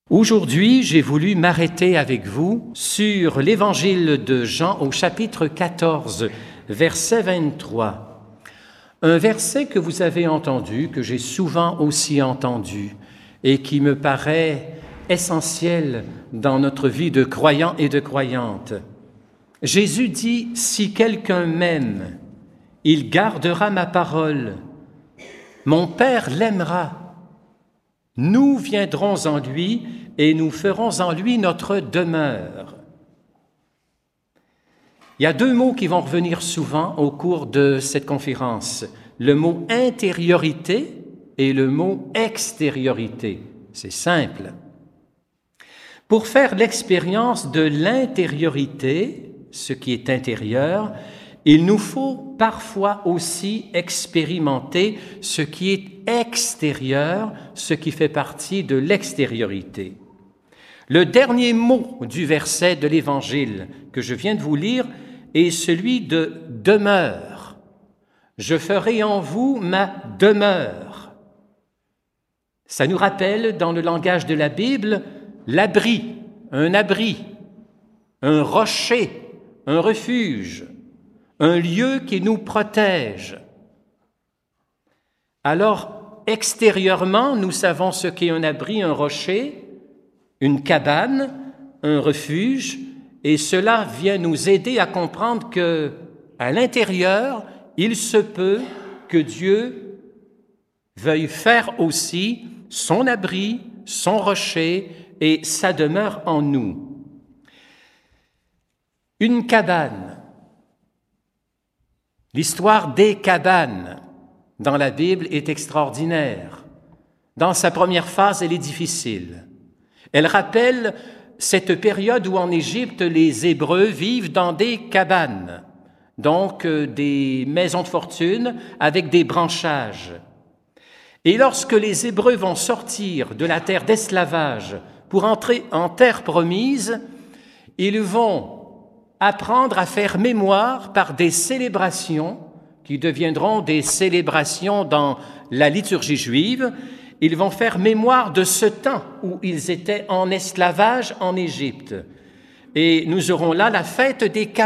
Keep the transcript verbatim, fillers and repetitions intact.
Aujourd'hui, j'ai voulu m'arrêter avec vous sur l'Évangile de Jean au chapitre quatorze, verset vingt-trois. Un verset que vous avez entendu, que j'ai souvent aussi entendu et qui me paraît essentiel dans notre vie de croyants et de croyantes. Jésus dit « Si quelqu'un m'aime, il gardera ma parole. Mon Père l'aimera. Nous viendrons en lui et nous ferons en lui notre demeure. » Il y a deux mots qui vont revenir souvent au cours de cette conférence, le mot intériorité et le mot extériorité. C'est simple. Pour faire l'expérience de l'intériorité, ce qui est intérieur, il nous faut parfois aussi expérimenter ce qui est extérieur, ce qui fait partie de l'extériorité. Le dernier mot du verset de l'Évangile que je viens de vous lire est celui de « demeure ». « Je ferai en vous ma demeure ». Ça nous rappelle, dans le langage de la Bible, l'abri, un abri, un rocher, un refuge, un lieu qui nous protège. Alors, extérieurement, nous savons ce qu'est un abri, un rocher, une cabane, un refuge, et cela vient nous aider à comprendre que, à l'intérieur, il se peut que Dieu veuille faire aussi son abri, son rocher et sa demeure en nous. Une cabane. L'histoire des cabanes dans la Bible est extraordinaire. Dans sa première phase, elle est difficile. Elle rappelle cette période où en Égypte, les Hébreux vivent dans des cabanes, donc euh, des maisons de fortune avec des branchages. Et lorsque les Hébreux vont sortir de la terre d'esclavage pour entrer en terre promise, ils vont apprendre à faire mémoire par des célébrations qui deviendront des célébrations dans la liturgie juive. Ils vont faire mémoire de ce temps où ils étaient en esclavage en Égypte. Et nous aurons là la fête des cabanes.